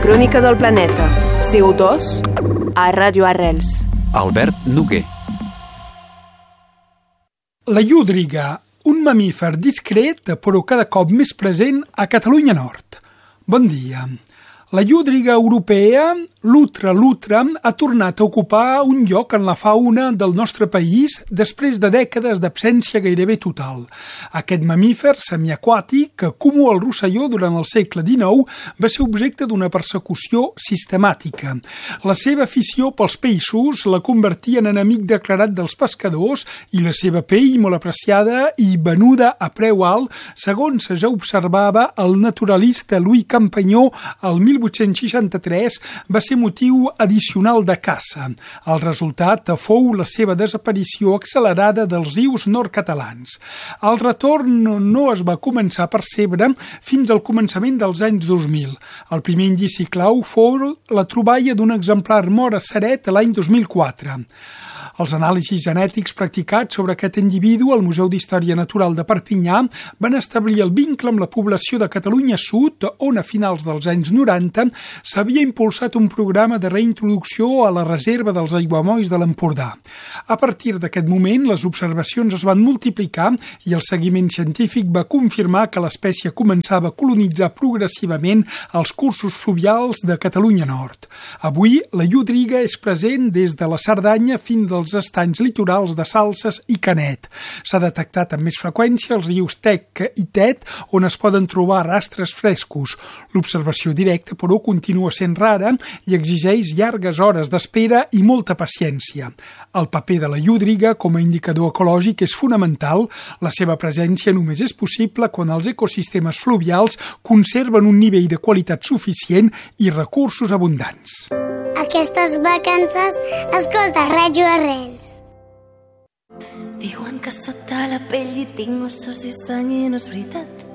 Crònica del planeta, CO2, a Ràdio Arrels. Albert Noguer. La llúdriga, un mamífer discret però cada cop més present a Catalunya Nord. Bon dia. La llúdriga europea, l'Utra, ha tornat a ocupar un lloc en la fauna del nostre país després de dècades d'absència gairebé total. Aquest mamífer semiaquàtic, comú al Rosselló durant el segle XIX, va ser objecte d'una persecució sistemàtica. La seva afició pels peixos la convertia en enemic declarat dels pescadors i la seva pell, molt apreciada i venuda a preu alt, segons ja observava el naturalista Louis Campagnó al 1863, va ser motiu addicional de caça. El resultat fou la seva desaparició accelerada dels rius nord-catalans. El retorn no es va començar a percebre fins al començament dels anys 2000. El primer indici clau fou la troballa d'un exemplar mort a Ceret l'any 2004. Els anàlisis genètics practicats sobre aquest individu al Museu d'Història Natural de Perpinyà van establir el vincle amb la població de Catalunya Sud, on a finals dels anys 90 s'havia impulsat un programa de reintroducció a la reserva dels aiguamolls de l'Empordà. A partir d'aquest moment, les observacions es van multiplicar i el seguiment científic va confirmar que l'espècie començava a colonitzar progressivament els cursos fluvials de Catalunya Nord. Avui, la llúdriga és present des de la Cerdanya fins als estanys litorals de Salses i Canet. S'ha detectat amb més freqüència els rius Tec i Tet, on es poden trobar rastres frescos. L'observació directa, però, continua sent rara i exigeix llargues hores d'espera i molta paciència. El paper de la llúdriga com a indicador ecològic és fonamental. La seva presència només és possible quan els ecosistemes fluvials conserven un nivell de qualitat suficient i recursos abundants. Aquestes vacances, escolta Ràdio Arrels. Diuen que sota la pell hi tinc ossos i sang i no és veritat.